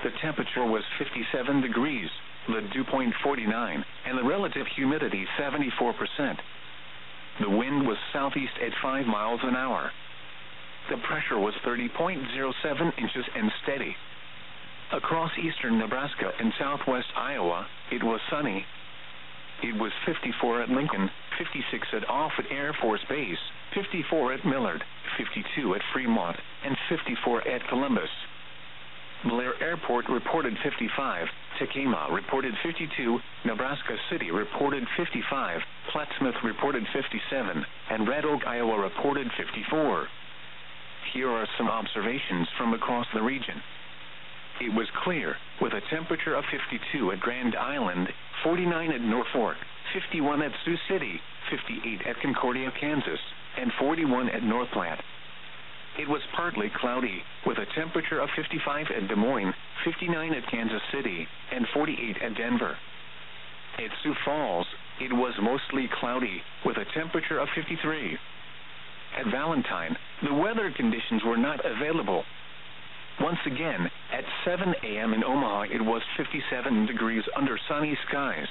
The temperature was 57 degrees, the dew point 49, and the relative humidity 74%. The wind was southeast at 5 miles an hour. The pressure was 30.07 inches and steady. Across eastern Nebraska and southwest Iowa, it was sunny. It was 54 at Lincoln, 56 at Offutt Air Force Base, 54 at Millard, 52 at Fremont, and 54 at Columbus. Blair Airport reported 55, Tekamah reported 52, Nebraska City reported 55, Plattsmouth reported 57, and Red Oak, Iowa reported 54. Here are some observations from across the region. It was clear, with a temperature of 52 at Grand Island, 49 at Norfolk, 51 at Sioux City, 58 at Concordia, Kansas, and 41 at North Platte. It was partly cloudy, with a temperature of 55 at Des Moines, 59 at Kansas City, and 48 at Denver. At Sioux Falls, it was mostly cloudy, with a temperature of 53. At Valentine, the weather conditions were not available. Once again, at 7 a.m. in Omaha, it was 57 degrees under sunny skies.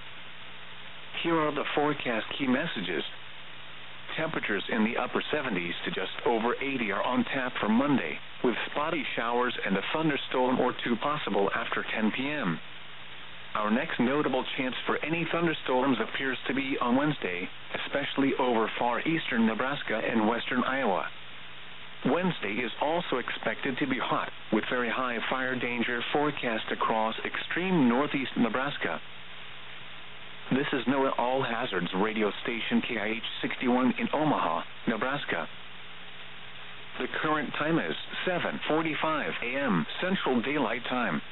Here are the forecast key messages. Temperatures in the upper 70s to just over 80 are on tap for Monday, with spotty showers and a thunderstorm or two possible after 10 p.m. Our next notable chance for any thunderstorms appears to be on Wednesday, especially over far eastern Nebraska and western Iowa. Wednesday is also expected to be hot, with very high fire danger forecast across extreme northeast Nebraska. This is NOAA All Hazards radio station KIH 61 in Omaha, Nebraska. The current time is 7:45 a.m. Central Daylight Time.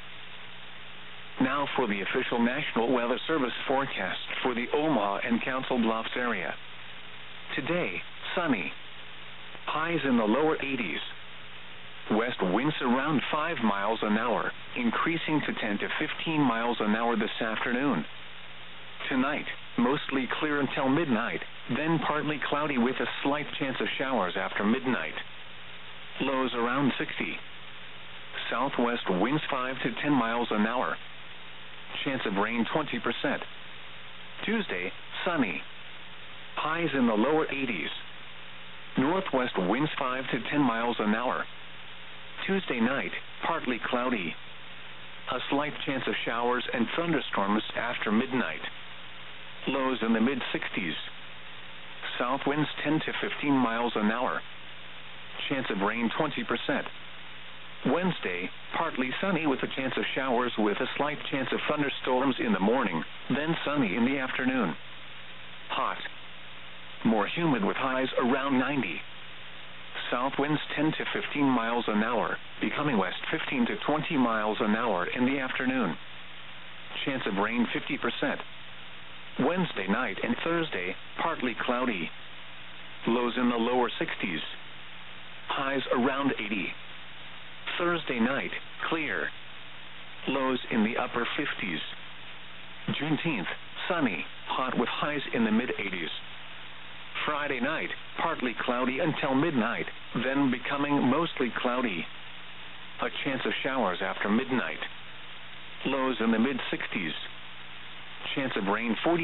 Now for the official National Weather Service forecast for the Omaha and Council Bluffs area. Today, sunny. Highs in the lower 80s. West winds around 5 miles an hour, increasing to 10 to 15 miles an hour this afternoon. Tonight, mostly clear until midnight, then partly cloudy with a slight chance of showers after midnight. Lows around 60. Southwest winds 5 to 10 miles an hour. Chance of rain 20%. Tuesday, sunny. Highs in the lower 80s. Northwest winds 5 to 10 miles an hour. Tuesday night, partly cloudy. A slight chance of showers and thunderstorms after midnight. Lows in the mid-60s. South winds 10 to 15 miles an hour. Chance of rain 20%. Wednesday, partly sunny with a chance of showers with a slight chance of thunderstorms in the morning, then sunny in the afternoon. Hot. More humid with highs around 90. South winds 10 to 15 miles an hour, becoming west 15 to 20 miles an hour in the afternoon. Chance of rain 50%. Wednesday night and Thursday, partly cloudy. Lows in the lower 60s. Highs around 80. Thursday night, clear. Lows in the upper 50s. Juneteenth, sunny, hot with highs in the mid-80s. Friday night, partly cloudy until midnight, then becoming mostly cloudy. A chance of showers after midnight. Lows in the mid-60s. Chance of rain 40%.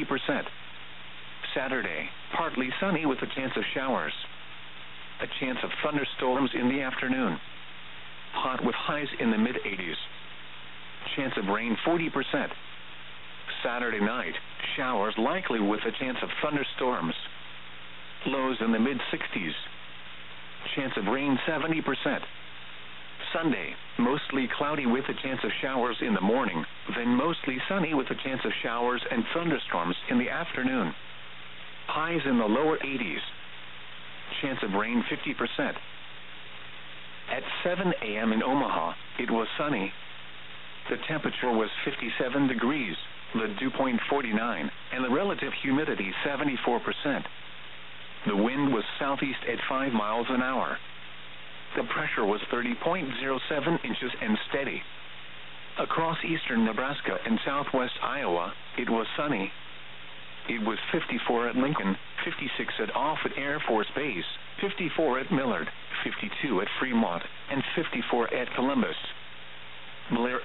Saturday, partly sunny with a chance of showers. A chance of thunderstorms in the afternoon. Hot with highs in the mid-80s. Chance of rain 40%. Saturday night, showers likely with a chance of thunderstorms. Lows in the mid-60s. Chance of rain 70%. Sunday, mostly cloudy with a chance of showers in the morning, then mostly sunny with a chance of showers and thunderstorms in the afternoon. Highs in the lower 80s. Chance of rain 50%. At 7 a.m. in Omaha, it was sunny. The temperature was 57 degrees, the dew point 49, and the relative humidity 74%. The wind was southeast at 5 miles an hour. The pressure was 30.07 inches and steady. Across eastern Nebraska and southwest Iowa, it was sunny. It was 54 at Lincoln, 56 at Offutt Air Force Base, 54 at Millard, 52 at Fremont, and 54 at Columbus. Blair